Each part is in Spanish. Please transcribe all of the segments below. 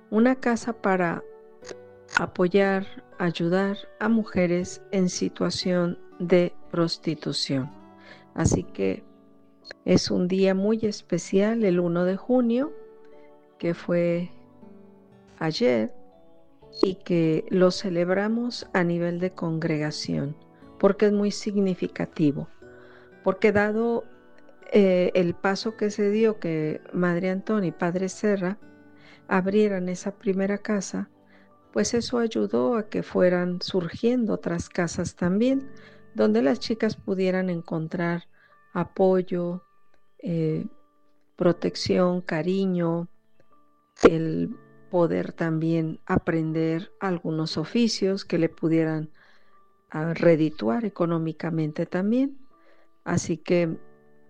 una casa para apoyar, ayudar a mujeres en situación de prostitución. Así que es un día muy especial, el 1 de junio, que fue ayer, y que lo celebramos a nivel de congregación, porque es muy significativo, porque dado el paso que se dio que Madre Antonia y Padre Serra abrieran esa primera casa, pues eso ayudó a que fueran surgiendo otras casas también, donde las chicas pudieran encontrar apoyo, protección, cariño, el poder también aprender algunos oficios que le pudieran redituar económicamente también. Así que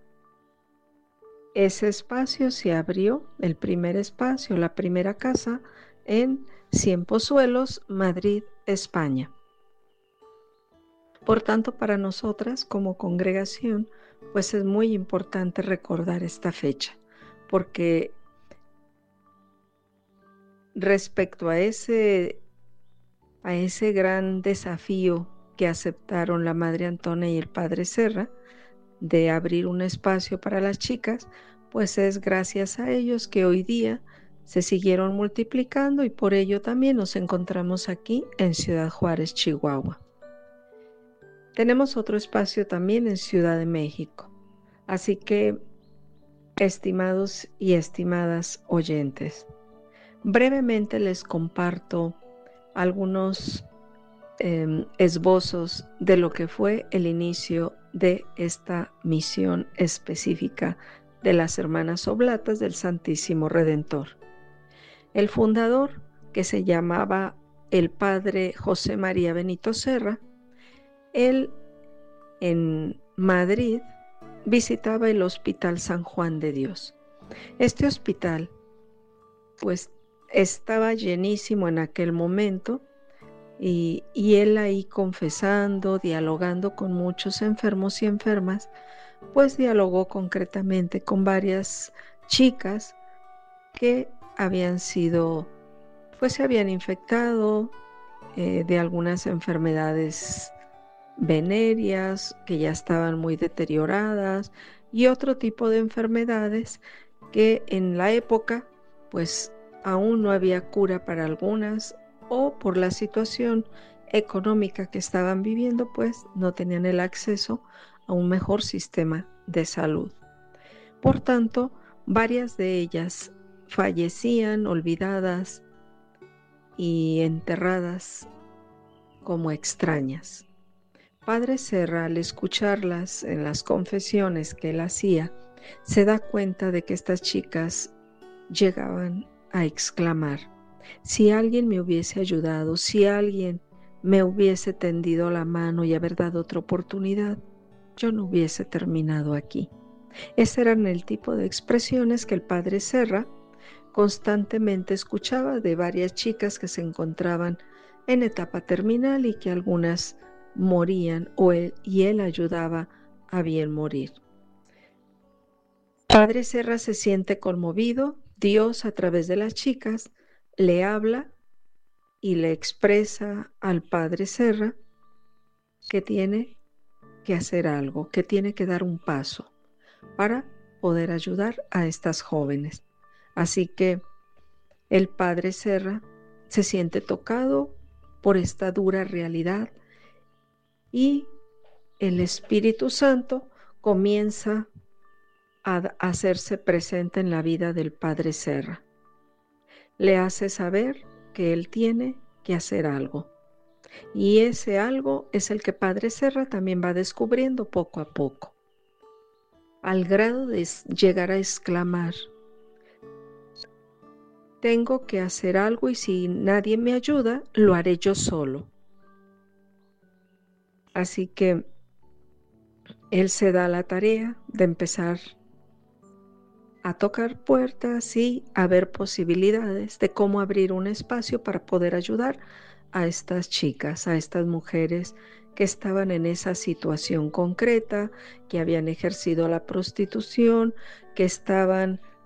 ese espacio se abrió, el primer espacio, la primera casa, en Ciempozuelos, Madrid, España. Por tanto, para nosotras como congregación, pues es muy importante recordar esta fecha, porque respecto a ese gran desafío que aceptaron la Madre Antonia y el Padre Serra, de abrir un espacio para las chicas, pues es gracias a ellos que hoy día se siguieron multiplicando y por ello también nos encontramos aquí en Ciudad Juárez, Chihuahua. Tenemos otro espacio también en Ciudad de México. Así que, estimados y estimadas oyentes, brevemente les comparto algunos esbozos de lo que fue el inicio de esta misión específica de las Hermanas Oblatas del Santísimo Redentor. El fundador, que se llamaba el padre José María Benito Serra, él en Madrid visitaba el Hospital San Juan de Dios. Este hospital pues estaba llenísimo en aquel momento y él ahí confesando, dialogando con muchos enfermos y enfermas, pues dialogó concretamente con varias chicas que habían sido, pues se habían infectado de algunas enfermedades venéreas que ya estaban muy deterioradas y otro tipo de enfermedades que en la época pues aún no había cura para algunas o por la situación económica que estaban viviendo pues no tenían el acceso a un mejor sistema de salud. Por tanto, varias de ellas fallecían olvidadas y enterradas como extrañas. Padre Serra, al escucharlas en las confesiones que él hacía, se da cuenta de que estas chicas llegaban a exclamar: si alguien me hubiese ayudado, si alguien me hubiese tendido la mano y haber dado otra oportunidad, yo no hubiese terminado aquí. Ese eran el tipo de expresiones que el Padre Serra constantemente escuchaba de varias chicas que se encontraban en etapa terminal y que algunas morían y él ayudaba a bien morir. Padre Serra se siente conmovido. Dios, a través de las chicas, le habla y le expresa al Padre Serra que tiene que hacer algo, que tiene que dar un paso para poder ayudar a estas jóvenes. Así que el Padre Serra se siente tocado por esta dura realidad y el Espíritu Santo comienza a hacerse presente en la vida del Padre Serra. Le hace saber que él tiene que hacer algo. Y ese algo es el que Padre Serra también va descubriendo poco a poco, al grado de llegar a exclamar: tengo que hacer algo y si nadie me ayuda, lo haré yo solo. Así que él se da la tarea de empezar a tocar puertas y a ver posibilidades de cómo abrir un espacio para poder ayudar a estas chicas, a estas mujeres que estaban en esa situación concreta, que habían ejercido la prostitución, que estaban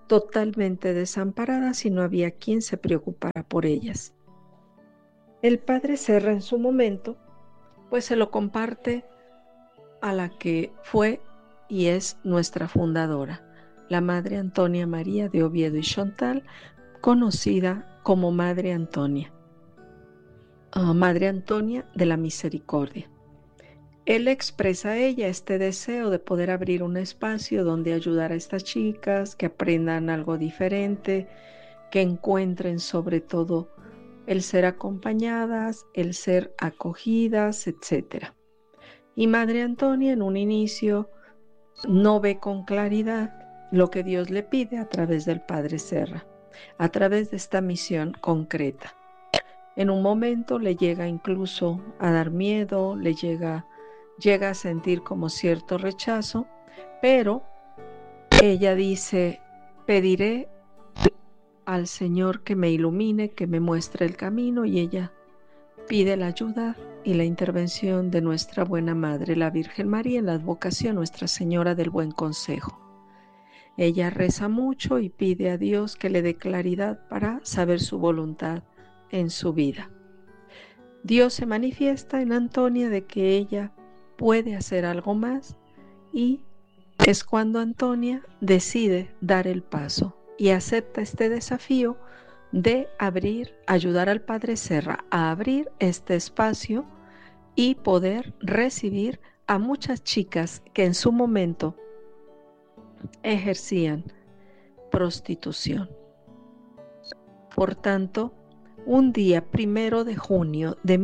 totalmente desamparadas y no había quien se preocupara por ellas. El padre Serra en su momento, pues se lo comparte a la que fue y es nuestra fundadora, la Madre Antonia María de Oviedo y Chontal, conocida como Madre Antonia, Madre Antonia de la Misericordia. Él expresa a ella este deseo de poder abrir un espacio donde ayudar a estas chicas, que aprendan algo diferente, que encuentren sobre todo el ser acompañadas, el ser acogidas, etc. Y Madre Antonia en un inicio no ve con claridad lo que Dios le pide a través del Padre Serra, a través de esta misión concreta. En un momento le llega incluso a dar miedo, le llega a sentir como cierto rechazo, pero ella dice: pediré al Señor que me ilumine, que me muestre el camino, y ella pide la ayuda y la intervención de nuestra buena Madre, la Virgen María, en la advocación Nuestra Señora del Buen Consejo. Ella reza mucho y pide a Dios que le dé claridad para saber su voluntad en su vida. Dios se manifiesta en Antonia de que ella puede hacer algo más, y es cuando Antonia decide dar el paso y acepta este desafío de ayudar al Padre Serra a abrir este espacio y poder recibir a muchas chicas que en su momento ejercían prostitución. Por tanto, un día 1 de junio de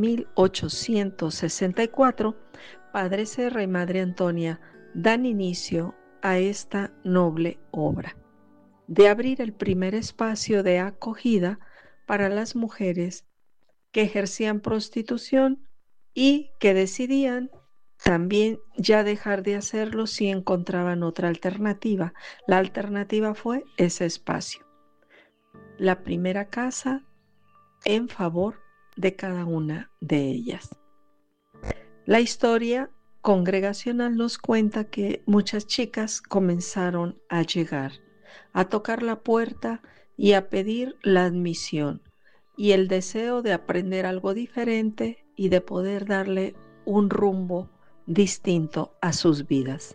1864, Padre Serra y Madre Antonia dan inicio a esta noble obra de abrir el primer espacio de acogida para las mujeres que ejercían prostitución y que decidían también ya dejar de hacerlo si encontraban otra alternativa. La alternativa fue ese espacio, la primera casa en favor de cada una de ellas. La historia congregacional nos cuenta que muchas chicas comenzaron a llegar, a tocar la puerta y a pedir la admisión y el deseo de aprender algo diferente y de poder darle un rumbo distinto a sus vidas.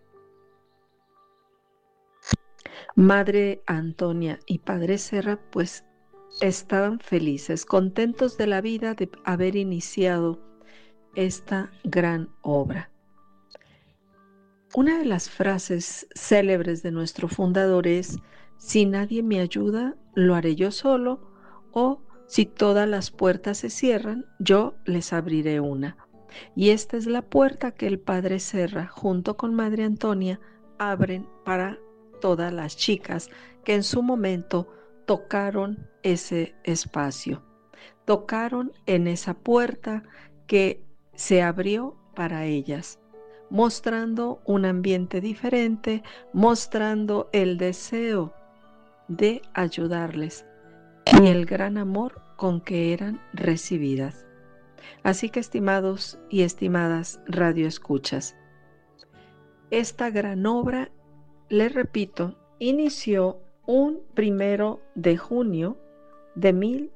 Madre Antonia y Padre Serra pues estaban felices, contentos de la vida de haber iniciado esta gran obra. Una de las frases célebres de nuestro fundador es: si nadie me ayuda, lo haré yo solo, o si todas las puertas se cierran, yo les abriré una. Y esta es la puerta que el Padre Serra, junto con Madre Antonia, abren para todas las chicas que en su momento tocaron ese espacio, tocaron en esa puerta que se abrió para ellas, mostrando un ambiente diferente, mostrando el deseo de ayudarles y el gran amor con que eran recibidas. Así que, estimados y estimadas radioescuchas, esta gran obra, les repito, inició un 1 de junio de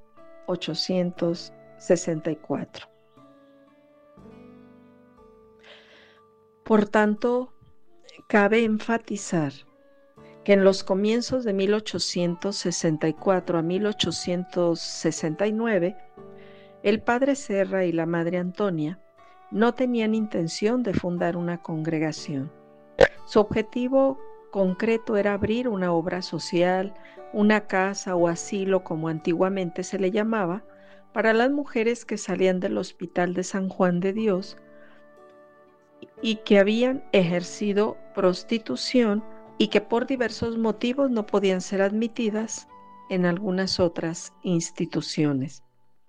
1864. Por tanto, cabe enfatizar que en los comienzos de 1864 a 1869, el Padre Serra y la Madre Antonia no tenían intención de fundar una congregación. Su objetivo concreto era abrir una obra social, una casa o asilo, como antiguamente se le llamaba, para las mujeres que salían del Hospital de San Juan de Dios y que habían ejercido prostitución y que por diversos motivos no podían ser admitidas en algunas otras instituciones.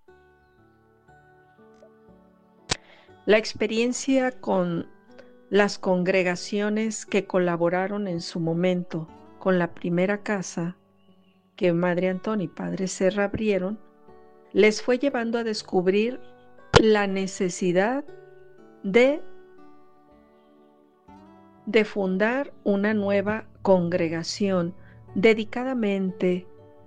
La experiencia con las congregaciones que colaboraron en su momento con la primera casa que Madre Antonia y Padre Serra abrieron, les fue llevando a descubrir la necesidad de fundar una nueva congregación dedicadamente,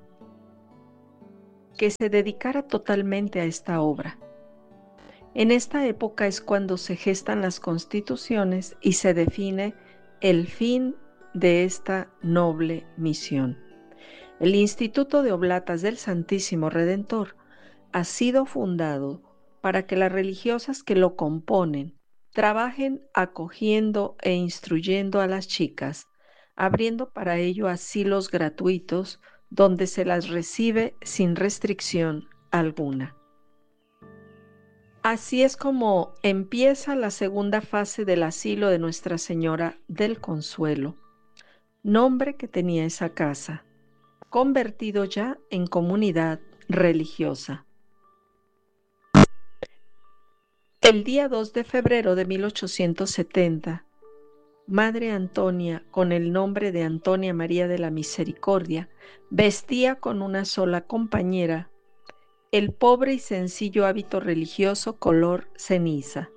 que se dedicara totalmente a esta obra. En esta época es cuando se gestan las constituciones y se define el fin de esta noble misión. El Instituto de Oblatas del Santísimo Redentor ha sido fundado para que las religiosas que lo componen trabajen acogiendo e instruyendo a las chicas, abriendo para ello asilos gratuitos donde se las recibe sin restricción alguna. Así es como empieza la segunda fase del asilo de Nuestra Señora del Consuelo, nombre que tenía esa casa, convertido ya en comunidad religiosa. El día 2 de febrero de 1870, Madre Antonia, con el nombre de Antonia María de la Misericordia, vestía con una sola compañera el pobre y sencillo hábito religioso color ceniza.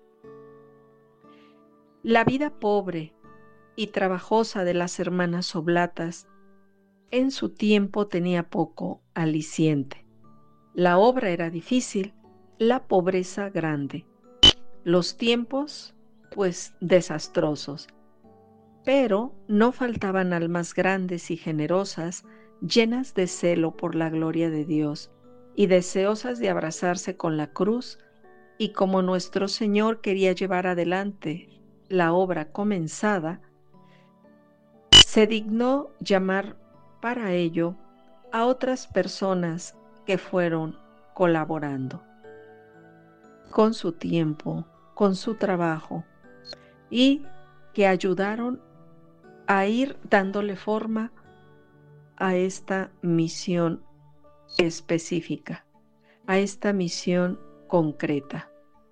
La vida pobre y trabajosa de las hermanas oblatas en su tiempo tenía poco aliciente. La obra era difícil, la pobreza grande, los tiempos, pues, desastrosos. Pero no faltaban almas grandes y generosas, llenas de celo por la gloria de Dios y deseosas de abrazarse con la cruz, y como nuestro Señor quería llevar adelante la obra comenzada, se dignó llamar para ello a otras personas que fueron colaborando con su tiempo, con su trabajo, y que ayudaron a ir dándole forma a esta misión específica, a esta misión concreta.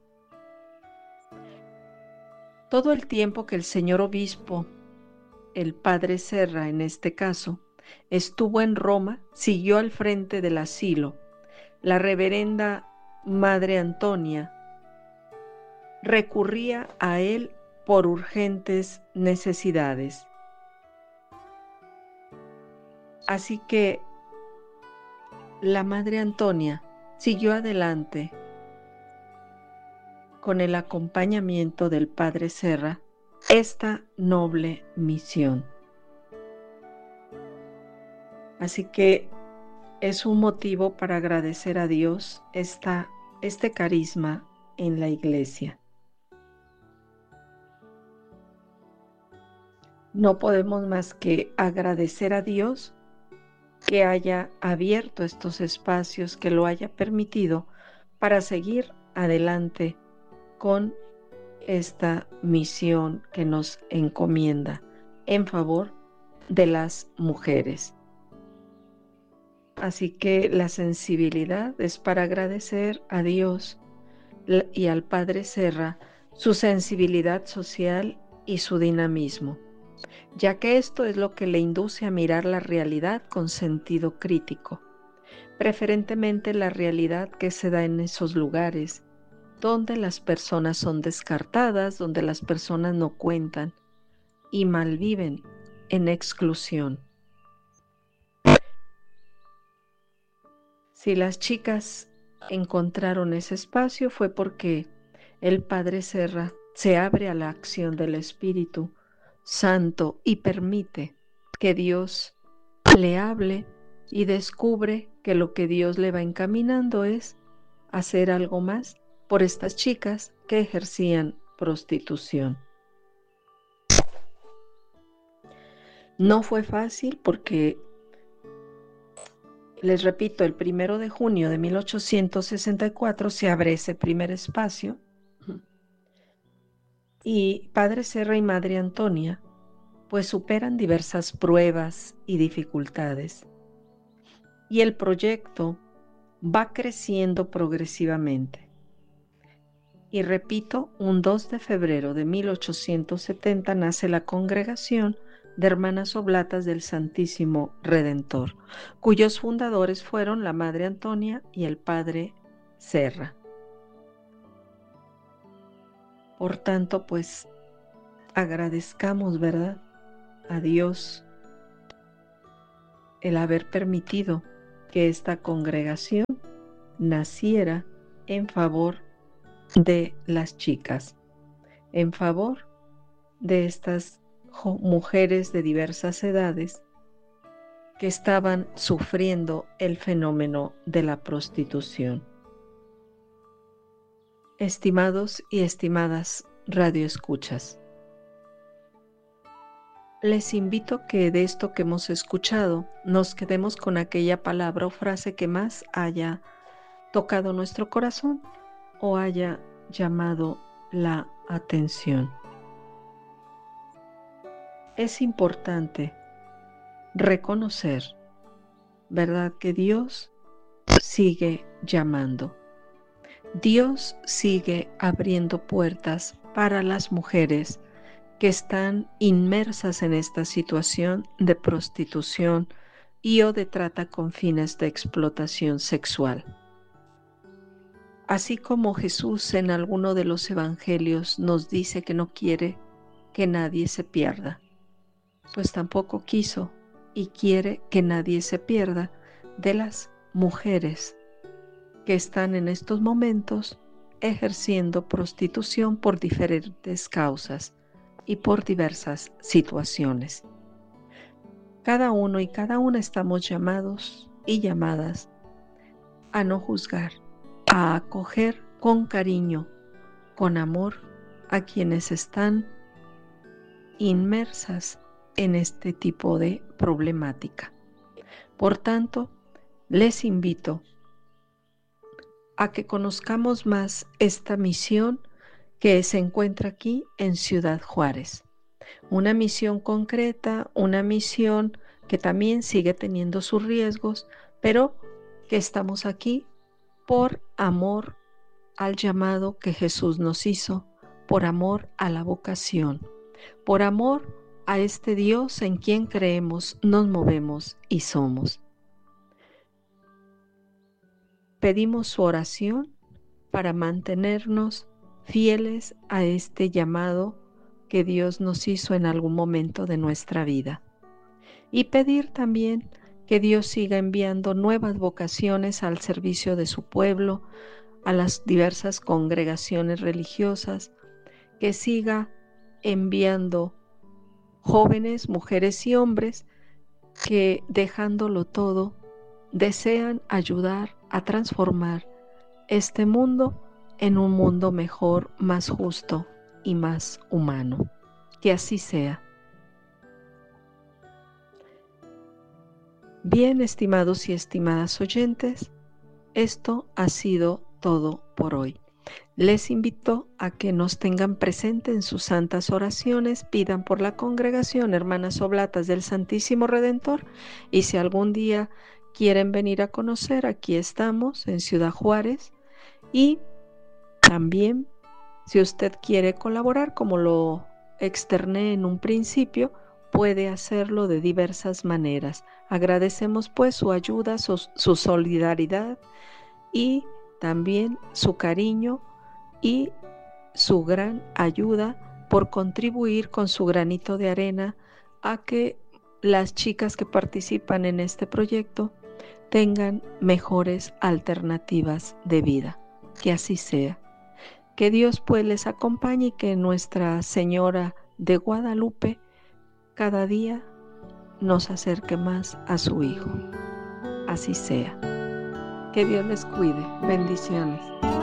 Todo el tiempo que el señor obispo, el padre Serra en este caso, estuvo en Roma, siguió al frente del asilo. La reverenda Madre Antonia recurría a él por urgentes necesidades. Así que la Madre Antonia siguió adelante con el acompañamiento del Padre Serra esta noble misión. Así que es un motivo para agradecer a Dios este carisma en la Iglesia. No podemos más que agradecer a Dios que haya abierto estos espacios, que lo haya permitido para seguir adelante con esta misión que nos encomienda en favor de las mujeres. Así que la sensibilidad es para agradecer a Dios y al Padre Serra su sensibilidad social y su dinamismo, ya que esto es lo que le induce a mirar la realidad con sentido crítico, preferentemente la realidad que se da en esos lugares donde las personas son descartadas, donde las personas no cuentan y malviven en exclusión. Si las chicas encontraron ese espacio fue porque el Padre Serra se abre a la acción del Espíritu Santo y permite que Dios le hable y descubre que lo que Dios le va encaminando es hacer algo más por estas chicas que ejercían prostitución. No fue fácil porque, les repito, el 1 de junio de 1864 se abre ese primer espacio y Padre Serra y Madre Antonia pues superan diversas pruebas y dificultades. Y el proyecto va creciendo progresivamente. Y repito, un 2 de febrero de 1870 nace la Congregación de Hermanas Oblatas del Santísimo Redentor, cuyos fundadores fueron la Madre Antonia y el Padre Serra. Por tanto, pues agradezcamos, ¿verdad?, a Dios el haber permitido que esta congregación naciera en favor de las chicas, en favor de estas mujeres de diversas edades que estaban sufriendo el fenómeno de la prostitución. Estimados y estimadas radioescuchas, les invito que de esto que hemos escuchado nos quedemos con aquella palabra o frase que más haya tocado nuestro corazón o haya llamado la atención. Es importante reconocer, ¿verdad?, que Dios sigue llamando. Dios sigue abriendo puertas para las mujeres que están inmersas en esta situación de prostitución y o de trata con fines de explotación sexual. Así como Jesús en alguno de los evangelios nos dice que no quiere que nadie se pierda, pues tampoco quiso y quiere que nadie se pierda de las mujeres que están en estos momentos ejerciendo prostitución por diferentes causas y por diversas situaciones. Cada uno y cada una estamos llamados y llamadas a no juzgar, a acoger con cariño, con amor a quienes están inmersas en este tipo de problemática. Por tanto, les invito a que conozcamos más esta misión que se encuentra aquí en Ciudad Juárez. Una misión concreta, una misión que también sigue teniendo sus riesgos, pero que estamos aquí por amor al llamado que Jesús nos hizo, por amor a la vocación, por amor a este Dios en quien creemos, nos movemos y somos. Pedimos su oración para mantenernos fieles a este llamado que Dios nos hizo en algún momento de nuestra vida. Y pedir también que Dios siga enviando nuevas vocaciones al servicio de su pueblo, a las diversas congregaciones religiosas, que siga enviando jóvenes, mujeres y hombres que, dejándolo todo, desean ayudar a transformar este mundo en un mundo mejor, más justo y más humano. Que así sea. Bien, estimados y estimadas oyentes, esto ha sido todo por hoy. Les invito a que nos tengan presente en sus santas oraciones, pidan por la congregación Hermanas Oblatas del Santísimo Redentor, y si algún día quieren venir a conocer, aquí estamos en Ciudad Juárez. Y también, si usted quiere colaborar, como lo externé en un principio, puede hacerlo de diversas maneras. Agradecemos pues su ayuda, su solidaridad y también su cariño y su gran ayuda por contribuir con su granito de arena a que las chicas que participan en este proyecto tengan mejores alternativas de vida. Que así sea. Que Dios pues les acompañe y que Nuestra Señora de Guadalupe cada día nos acerque más a su Hijo. Así sea. Que Dios les cuide. Bendiciones.